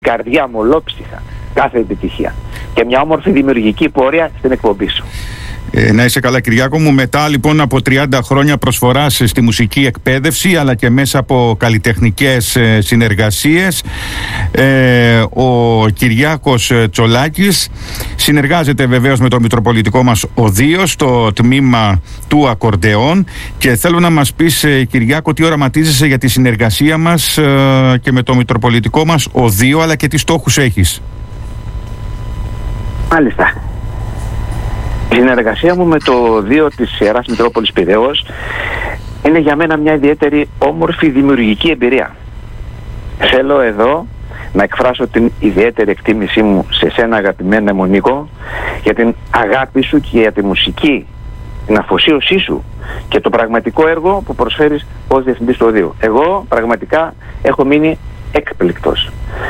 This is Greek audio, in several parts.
καρδιά μου ολόψυχα κάθε επιτυχία και μια όμορφη δημιουργική πορεία στην εκπομπή σου. Να είσαι καλά, Κυριάκο μου. Μετά λοιπόν από 30 χρόνια προσφοράς στη μουσική εκπαίδευση αλλά και μέσα από καλλιτεχνικές συνεργασίες, ο Κυριάκος Τσολάκης συνεργάζεται βεβαίως με το Μητροπολιτικό μας Οδείο στο τμήμα του ακορντεόν, και θέλω να μας πεις, Κυριάκο, τι οραματίζεσαι για τη συνεργασία μας και με το Μητροπολιτικό μας Οδείο, αλλά και τι στόχους έχεις. Μάλιστα. Η συνεργασία μου με το Οδείο της Ιεράς Μητρόπολης Πειραιώς είναι για μένα μια ιδιαίτερη όμορφη δημιουργική εμπειρία. Θέλω εδώ να εκφράσω την ιδιαίτερη εκτίμησή μου σε σένα, αγαπημένα μου Νίκο, για την αγάπη σου και για τη μουσική, την αφοσίωσή σου και το πραγματικό έργο που προσφέρεις ως διευθυντής του Οδείου. Εγώ πραγματικά έχω μείνει έκπληκτος.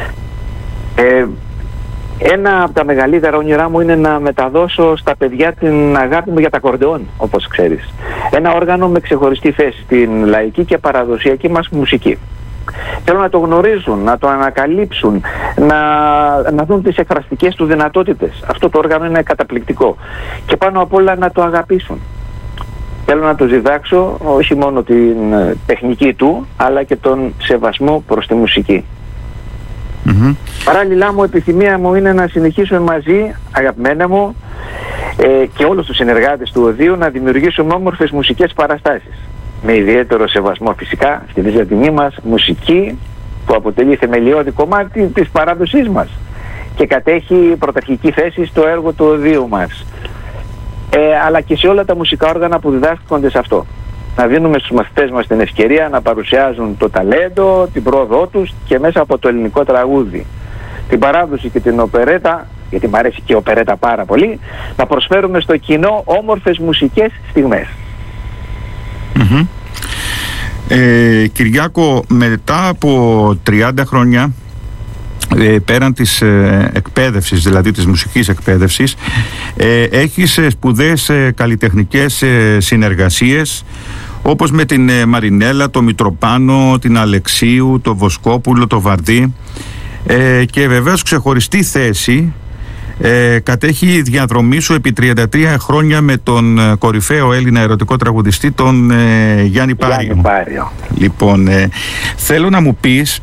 Ένα από τα μεγαλύτερα όνειρά μου είναι να μεταδώσω στα παιδιά την αγάπη μου για τα ακορντεόν, όπως ξέρεις. Ένα όργανο με ξεχωριστή θέση στην λαϊκή και παραδοσιακή μας μουσική. Θέλω να το γνωρίζουν, να το ανακαλύψουν, να δουν τις εκφραστικές του δυνατότητες. Αυτό το όργανο είναι καταπληκτικό. Και πάνω απ' όλα να το αγαπήσουν. Θέλω να τους διδάξω όχι μόνο την τεχνική του, αλλά και τον σεβασμό προς τη μουσική. Παράλληλα μου, επιθυμία μου είναι να συνεχίσουμε μαζί, αγαπημένα μου, και όλους τους συνεργάτες του Οδείου, να δημιουργήσουμε όμορφες μουσικές παραστάσεις. Με ιδιαίτερο σεβασμό φυσικά στη βυζαντινή μας μουσική, που αποτελεί θεμελιώδη κομμάτι της παράδοσής μας και κατέχει πρωταρχική θέση στο έργο του Οδείου μας, αλλά και σε όλα τα μουσικά όργανα που διδάσκονται σε αυτό. Να δίνουμε στους μαθητές μας την ευκαιρία να παρουσιάζουν το ταλέντο, την πρόοδό τους και μέσα από το ελληνικό τραγούδι, την παράδοση και την οπερέτα, γιατί μου αρέσει και η οπερέτα πάρα πολύ, να προσφέρουμε στο κοινό όμορφες μουσικές στιγμές. Κυριάκο, μετά από 30 χρόνια πέραν της εκπαίδευσης, δηλαδή της μουσικής εκπαίδευσης, έχεις σπουδαίες καλλιτεχνικές συνεργασίες, όπως με την Μαρινέλα, το Μητροπάνο, την Αλεξίου, το Βοσκόπουλο, το Βαρδί, και βεβαίως ξεχωριστή θέση κατέχει η διαδρομή σου επί 33 χρόνια με τον κορυφαίο Έλληνα ερωτικό τραγουδιστή, τον Γιάννη Πάριο. Λοιπόν, θέλω να μου πεις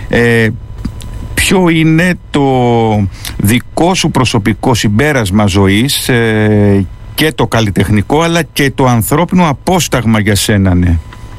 ποιο είναι το δικό σου προσωπικό συμπέρασμα ζωής, και το καλλιτεχνικό αλλά και το ανθρώπινο απόσταγμα για σένα, ναι.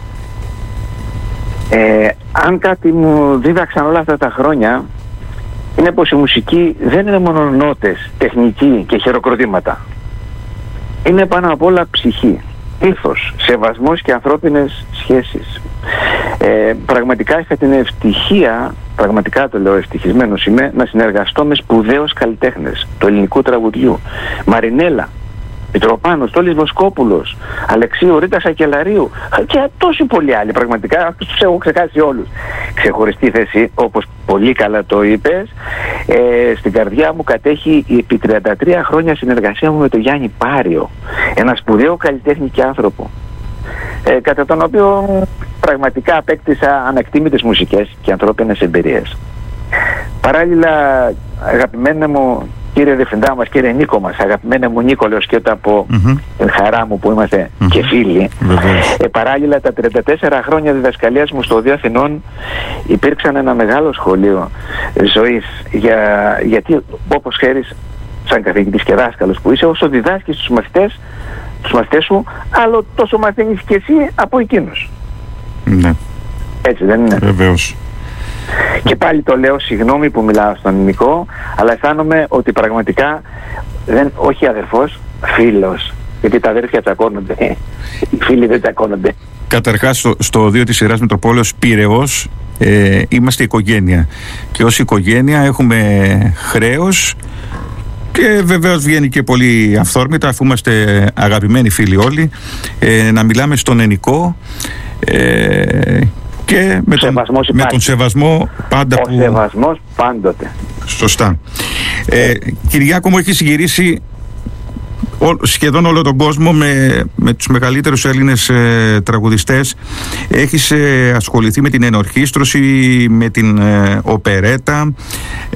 Αν κάτι μου δίδαξαν όλα αυτά τα χρόνια, είναι πως η μουσική δεν είναι μόνο νότες, τεχνική και χειροκροτήματα. Είναι πάνω απ' όλα ψυχή, ήθος, σεβασμός και ανθρώπινες σχέσεις. Πραγματικά είχα την ευτυχία, πραγματικά το λέω, ευτυχισμένος είμαι, να συνεργαστώ με σπουδαίους καλλιτέχνες του ελληνικού τραγουδιού. Μαρινέλα, Μητροπάνος, Τόλης Βοσκόπουλος, Αλεξίου, Ρίτα Σακελαρίου και τόσοι πολλοί άλλοι. Πραγματικά αυτούς τους έχω ξεχάσει όλους. Ξεχωριστή θέση, όπως πολύ καλά το είπες, στην καρδιά μου κατέχει η επί 33 χρόνια συνεργασία μου με τον Γιάννη Πάριο, ένα σπουδαίο καλλιτέχνη και άνθρωπο, κατά τον οποίο πραγματικά απέκτησα ανακτήμητες μουσικές και ανθρώπινες εμπειρίες. Παράλληλα, αγαπημένα μου κύριε Διευθυντά μας, κύριε Νίκο μας, αγαπημένα μου Νίκο, λέω σκέτα από την χαρά μου που είμαστε και φίλοι. Παράλληλα, τα 34 χρόνια διδασκαλίας μου στο Οδείο Αθηνών υπήρξαν ένα μεγάλο σχολείο ζωής, γιατί όπως ξέρεις, σαν καθηγητής και δάσκαλος που είσαι, όσο διδάσκεις τους μαθητές σου, άλλο τόσο μαθαίνεις και εσύ από εκείνους. Ναι. Έτσι δεν είναι? Βεβαίως. Και πάλι το λέω, συγγνώμη που μιλάω στον Νικό, αλλά αισθάνομαι ότι πραγματικά, όχι αδερφός, φίλος. Γιατί τα αδέρφια τσακώνονται, οι φίλοι δεν τσακώνονται. Καταρχάς, στο Οδείο της Ιεράς Μητροπόλεως Πειραιώς είμαστε οικογένεια. Και ως οικογένεια έχουμε χρέος, και βεβαίως βγαίνει και πολύ αυθόρμητα, αφού είμαστε αγαπημένοι φίλοι όλοι, να μιλάμε στον Ενικό, και με τον σεβασμό πάντα. Ο σεβασμός πάντοτε. Σωστά. Κυριάκο μου, έχεις γυρίσει σχεδόν όλο τον κόσμο με τους μεγαλύτερους Έλληνες τραγουδιστές. Έχεις ασχοληθεί με την ενορχήστρωση, με την οπερέτα.